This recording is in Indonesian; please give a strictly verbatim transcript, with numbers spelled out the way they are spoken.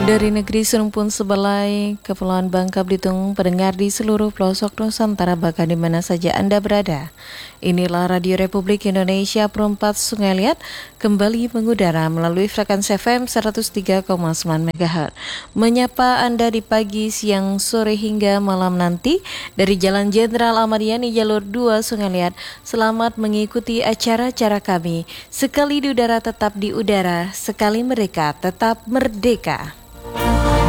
Dari negeri serumpun sebelai, Kepulauan Bangka Belitung, pendengar di seluruh pelosok Nusantara bahkan di mana saja Anda berada. Inilah Radio Republik Indonesia Perempat Sungai Liat kembali mengudara melalui frekuensi F M seratus tiga koma sembilan megahertz. Menyapa Anda di pagi, siang, sore hingga malam nanti dari Jalan Jenderal Ahmad Yani jalur dua Sungai Liat. Selamat mengikuti acara-acara kami. Sekali di udara tetap di udara, sekali mereka tetap merdeka.